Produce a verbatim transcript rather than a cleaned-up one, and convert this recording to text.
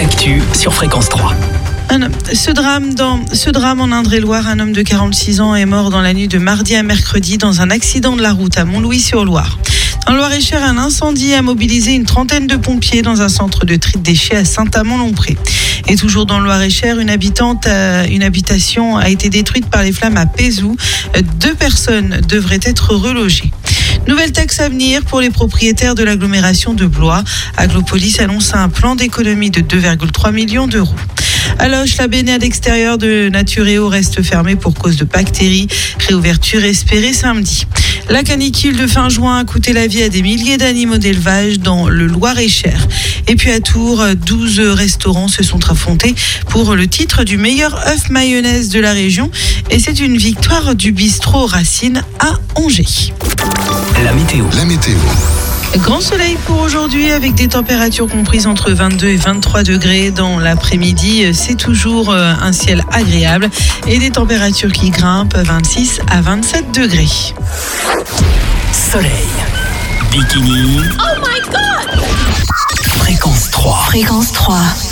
l'actu sur Fréquence trois. Un homme, ce, drame dans, ce drame en Indre-et-Loire, un homme de quarante-six ans est mort dans la nuit de mardi à mercredi dans un accident de la route à Montlouis-sur-Loire. Dans le Loir-et-Cher, un incendie a mobilisé une trentaine de pompiers dans un centre de tri de déchets à Saint-Amand-Lompré. Et toujours dans le Loir-et-Cher, une, habitante a, une habitation a été détruite par les flammes à Pézou. Deux personnes devraient être relogées. Nouvelle taxe à venir pour les propriétaires de l'agglomération de Blois. Aglopolis annonce un plan d'économie de deux virgule trois millions d'euros. À Loches, la baignade extérieure de Naturéo reste fermée pour cause de bactéries. Réouverture espérée samedi. La canicule de fin juin a coûté la vie à des milliers d'animaux d'élevage dans le Loir-et-Cher. Et puis à Tours, douze restaurants se sont affrontés pour le titre du meilleur œuf mayonnaise de la région. Et c'est une victoire du bistrot Racine à Angers. La météo. La météo. Grand soleil pour aujourd'hui avec des températures comprises entre vingt-deux et vingt-trois degrés. Dans l'après-midi, c'est toujours un ciel agréable et des températures qui grimpent vingt-six à vingt-sept degrés. Soleil, bikini. Oh my God! Fréquence trois. Fréquence trois.